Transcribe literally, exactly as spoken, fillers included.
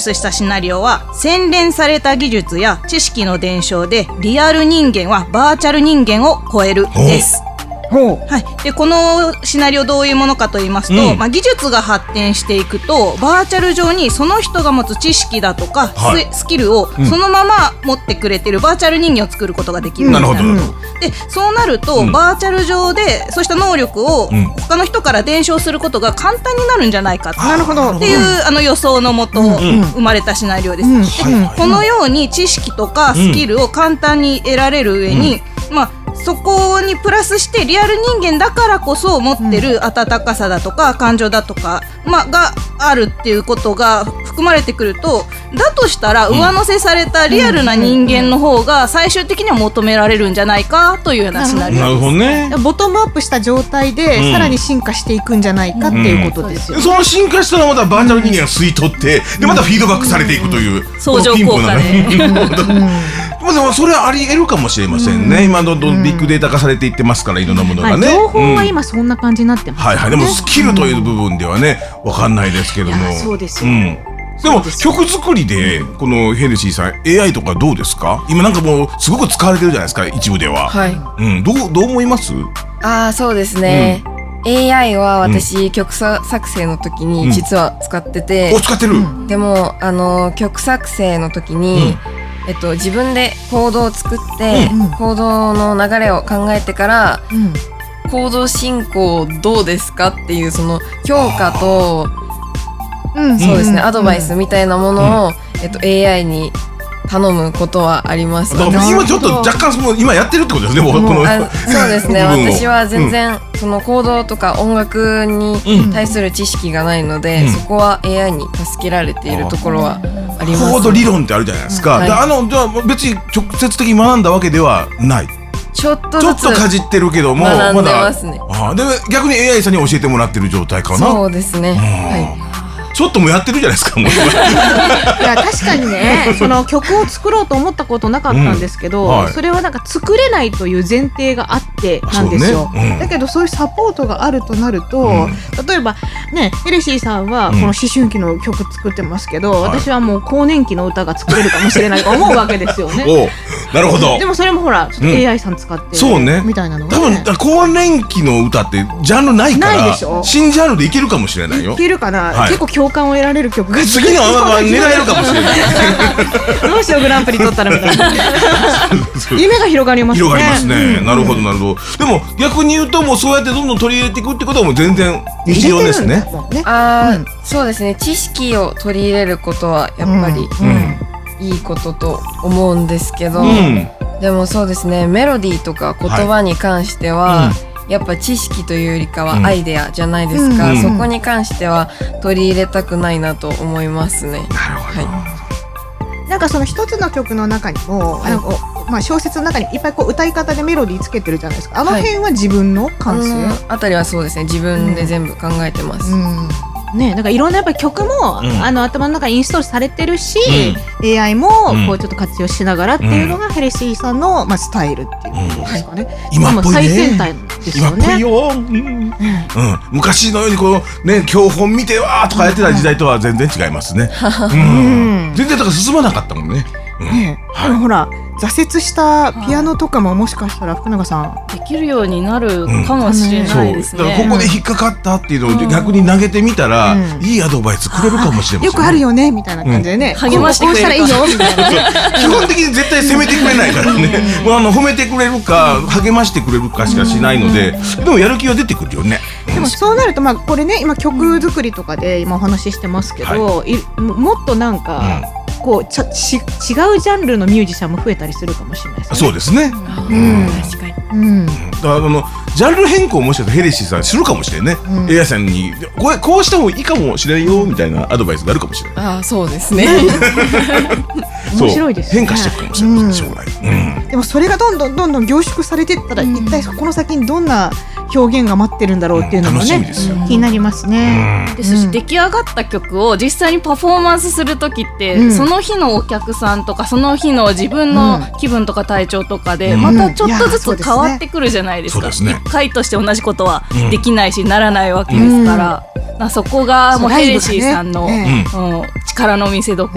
スしたシナリオは洗練された技術や知識の伝承でリアル人間はバーチャル人間を超えるです。はい、でこのシナリオどういうものかと言いますと、うん、まあ、技術が発展していくとバーチャル上にその人が持つ知識だとか、はい、スキルをそのまま持ってくれてるバーチャル人間を作ることができるんです、うん、なるほど、うん、でそうなると、うん、バーチャル上でそうした能力を他の人から伝承することが簡単になるんじゃないかっていう、あの予想のもと生まれたシナリオです、うんうん、でこのように知識とかスキルを簡単に得られる上に、うん、まあそこにプラスしてリアル人間だからこそ持ってる温かさだとか感情だとか、まあ、があるっていうことが含まれてくると、だとしたら上乗せされたリアルな人間の方が最終的には求められるんじゃないかというようなシナリオです。なるほどね。 ボトムアップした状態でさらに進化していくんじゃないかっていうことですよね、 うんうん、その進化したらまたバーチャル人間が吸い取ってでまたフィードバックされていくという、 うん、相乗効果ででもそれはあり得るかもしれませんね、うん、今どんどんビッグデータ化されていってますからいろんなものがね、 はい、情報は今そんな感じになってますね、 はいはい、でもスキルという部分ではね分かんないですけども、 そうですよ、 うんでも曲作りでこのヘルシーさん エーアイ とかどうですか？今なんかもうすごく使われてるじゃないですか一部では、はい、うん、どうどう思います？ ああそうですね、うん、エーアイ は私、うん、曲作成の時に実は使ってて、 うん、お使ってる、うん、 でもあの曲作成の時に、うん、えっと、自分でコードを作って、うん、コードの流れを考えてから、うん、コード進行どうですかっていうその評価とうん、そうですね、うん、アドバイスみたいなものを、うん、えっと、エーアイ に頼むことはあります。 今ちょっと若干もう今やってるってことですね。もうこのそうですね私は全然、うん、そのコードとか音楽に対する知識がないので、うん、そこは エーアイ に助けられているところはあります、ね、 コード理論ってあるじゃないですか、うん、はい、であのじゃあ別に直接的に学んだわけではない、 ちょっとずつちょっとかじってるけども学んでますね、 まだあで逆に エーアイ さんに教えてもらってる状態かな。 そうですね、はい、 ちょっともうやってるじゃないですかもういや確かにねその曲を作ろうと思ったことなかったんですけど、うん、はい、それはなんか作れないという前提があってなんですよ、ね、うん、だけどそういうサポートがあるとなると、うん、例えばねヘルシーさんはこの思春期の曲作ってますけど、うん、私はもう更年期の歌が作れるかもしれないと思うわけですよねおなるほど。 でもそれもほらちょっと エーアイ さん使って、うん、 そうねみたいなのが、 ね、多分更年期の歌ってジャンルないからないでしょ。 新ジャンルでいけるかもしれないよ。 いけるかな、はい、結構共感を得られる曲が次のは狙えるかもしれないどうしようグランプリ取ったらみたいな夢が広がりますね。 広がりますね、うん、なるほどなるほど。でも逆に言うともうそうやってどんどん取り入れていくってことはもう全然日常ですね。 ああ、うん、そうですね、知識を取り入れることはやっぱり、うんうん、いいことと思うんですけど、うん、でもそうですねメロディーとか言葉に関しては、はい、うん、やっぱ知識というよりかはアイデアじゃないですか、うん、そこに関しては取り入れたくないなと思いますね。なるほど、 はい、なんかその一つの曲の中にも、はい、なんかまあ、小説の中にいっぱいこう歌い方でメロディーつけてるじゃないですか。あの辺は自分の感性、 はい、あたりはそうですね自分で全部考えてます、うんうんね、なんかいろんなやっぱり曲も、うん、あの頭の中にインストールされてるし、うん、エーアイ もこうちょっと活用しながらっていうのがヘルシーさんの、まあ、スタイルっていうことですかね、うん、 今っぽいね。 最先端ですよね。 今っぽいよ、うんうん、昔のようにこう、ね、教本見てわーとかやってた時代とは全然違いますね、うん、全然だから進まなかったもんね、うん、 ね、はい、でもほら挫折したピアノとかももしかしたら福永さんできるようになるかもしれないですね、 うん、だからここで引っかかったっていうのを逆に投げてみたら、うん、いいアドバイスくれるかもしれません、ね、 よくあるよねみたいな感じでね、 うん、励ましてくれるかこうしたらいいよみたいな、ね、 基本的に絶対責めてくれないからねもうあの褒めてくれるか励ましてくれるかしかしないので、でもやる気は出てくるよね。 でもそうなると、まあ、これね今曲作りとかで今お話ししてますけど、はい、いもっとなんか、うん、こうちち違うジャンルのミュージシャンも増えたりするかもしれないですね。 そうですね、 うん、確かに、うん、だからあのジャンル変更もしかしたらヘレシーさんするかもしれないね、うん、エーアイ さんにこう、こうした方がいいかもしれないよみたいなアドバイスがあるかもしれない。 ああそうですね面白いですね。 変化していくかもしれない、うん、将来、うん、 でもそれがどんどんどんどん凝縮されていったら、うん、一体この先にどんな表現が待ってるんだろうっていうのもね、うん、気になりますね、 うん、ですし、うん、出来上がった曲を実際にパフォーマンスするときって、うん、その日のお客さんとかその日の自分の気分とか体調とかで、うん、またちょっとずつ変わってくるじゃないですか、うん、一回として同じことはできないし、うん、ならないわけですから、うん、そこがもうヘレシーさんの、ね、うん、力の見せ所